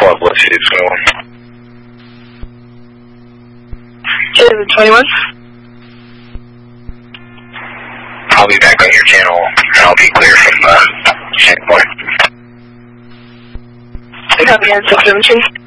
What is it? 21? Is it 21? I'll be back on your channel, and I'll be clear from the standpoint. Copy on 617.